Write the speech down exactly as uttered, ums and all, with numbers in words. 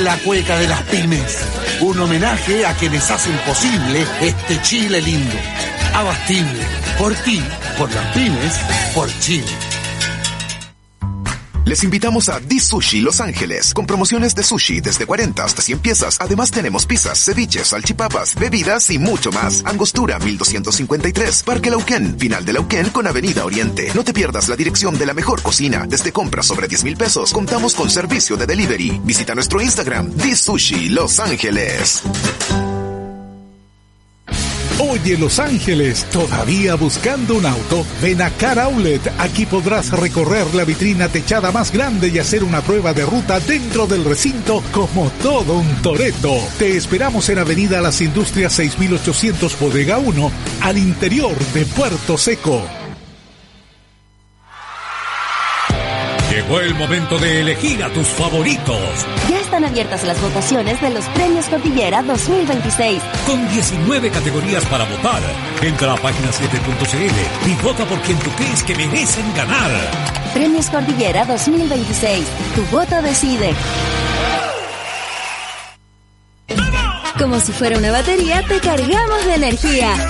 la cueca de las pymes. Un homenaje a quienes hacen posible este Chile lindo. Abastible. Por ti, por las pymes, por Chile. Les invitamos a Di Sushi Los Ángeles, con promociones de sushi desde cuarenta hasta cien piezas. Además tenemos pizzas, ceviches, salchipapas, bebidas y mucho más. Angostura mil doscientos cincuenta y tres, Parque Lauquén, final de Lauquén con Avenida Oriente. No te pierdas la dirección de la mejor cocina. Desde compras sobre diez mil pesos, contamos con servicio de delivery. Visita nuestro Instagram, Di Sushi Los Ángeles. Oye, Los Ángeles, ¿todavía buscando un auto? Ven a Car Outlet. Aquí podrás recorrer la vitrina techada más grande y hacer una prueba de ruta dentro del recinto como todo un Toretto. Te esperamos en Avenida Las Industrias seis mil ochocientos Bodega uno, al interior de Puerto Seco. Llegó el momento de elegir a tus favoritos. Ya están abiertas las votaciones de los Premios Cordillera dos mil veintiséis. Con diecinueve categorías para votar. Entra a página siete punto c l y vota por quien tú crees que merecen ganar. Premios Cordillera dos mil veintiséis. Tu voto decide. Como si fuera una batería, te cargamos de energía.